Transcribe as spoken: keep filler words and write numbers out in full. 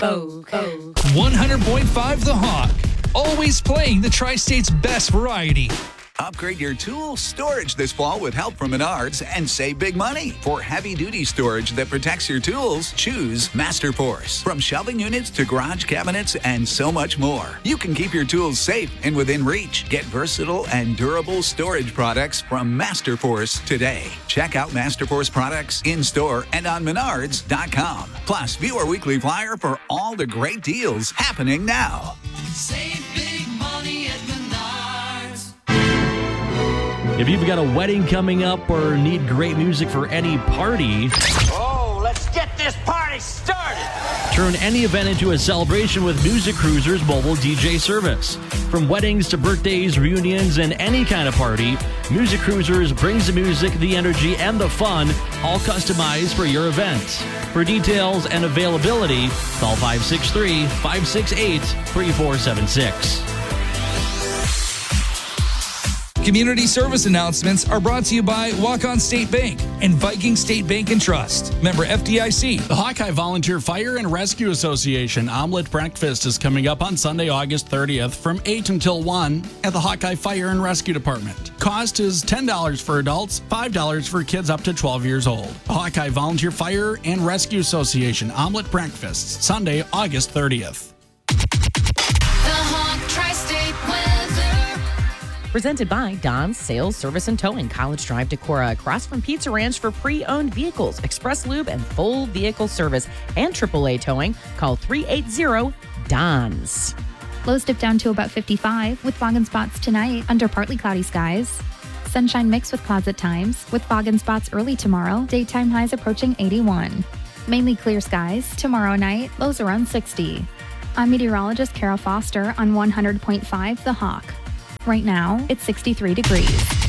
one hundred point five The Hawk. Always playing the Tri-State's best variety. Upgrade your tool storage this fall with help from Menards and save big money. For heavy-duty storage that protects your tools, choose MasterForce. From shelving units to garage cabinets and so much more, you can keep your tools safe and within reach. Get versatile and durable storage products from MasterForce today. Check out MasterForce products in-store and on Menards dot com. Plus, view our weekly flyer for all the great deals happening now. Save big money at Menards. If you've got a wedding coming up or need great music for any party, oh, let's get this party started. Turn any event into a celebration with Music Cruiser's mobile D J service. From weddings to birthdays, reunions, and any kind of party, Music Cruisers brings the music, the energy, and the fun, all customized for your event. For details and availability, call five six three, five six eight, three four seven six. Community service announcements are brought to you by Walk-On State Bank and Viking State Bank and Trust. Member F D I C. The Hawkeye Volunteer Fire and Rescue Association Omelet Breakfast is coming up on Sunday, August thirtieth from eight until one at the Hawkeye Fire and Rescue Department. Cost is ten dollars for adults, five dollars for kids up to twelve years old. The Hawkeye Volunteer Fire and Rescue Association Omelet Breakfast, Sunday, August thirtieth. Presented by Don's Sales, Service, and Towing, College Drive, Decorah, across from Pizza Ranch for pre-owned vehicles, Express Lube, and full vehicle service, and triple A towing. Call three eight zero, D O N S. Lows dip down to about fifty-five with fog and spots tonight under partly cloudy skies. Sunshine mixed with clouds at times with fog and spots early tomorrow. Daytime highs approaching eighty-one. Mainly clear skies. Tomorrow night, lows around sixty. I'm meteorologist Kara Foster on one hundred point five The Hawk. Right now, it's sixty-three degrees.